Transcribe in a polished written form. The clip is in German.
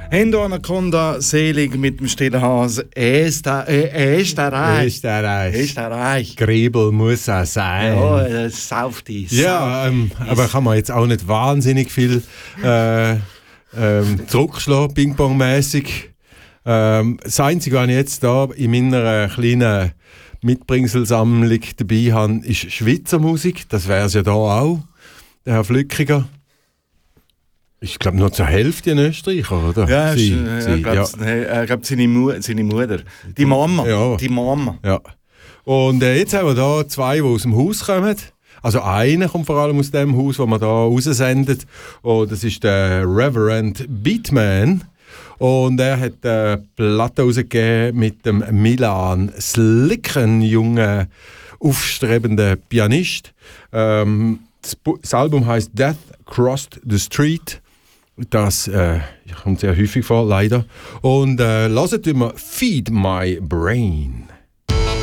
Hendo Anaconda, selig mit dem stillen Hase. Österreich. Grebel muss auch sein. Ja, das sauft die. Ja, aber kann man jetzt auch nicht wahnsinnig viel zurückschlagen, Ping-Pong-mäßig. Das Einzige, was ich jetzt da in meiner kleinen Mitbringselsammlung dabei habe, ist Schweizer Musik. Das wäre es ja da auch. Der Herr Flückiger. Ich glaube, noch zur Hälfte in Österreich, oder? Ja, ich glaube, seine Mutter. Die Mama. Ja. Die Mama. Ja. Und jetzt haben wir da zwei, die aus dem Haus kommen. Also einer kommt vor allem aus dem Haus, das man da raussendet. Und das ist der Reverend Beatman. Und er hat eine Platte rausgegeben mit dem Milan Slick, ein junger, aufstrebender Pianist. Das Album heißt Death Crossed the Street. Das kommt sehr häufig vor, leider. Und hört immer Feed My Brain.